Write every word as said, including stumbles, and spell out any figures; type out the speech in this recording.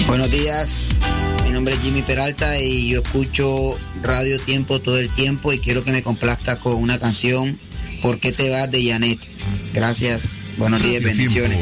Buenos días, mi nombre es Jimmy Peralta y yo escucho Radio Tiempo todo el tiempo y quiero que me complazca con una canción, ¿Por qué te vas?, de Janet. Gracias, buenos días, bendiciones.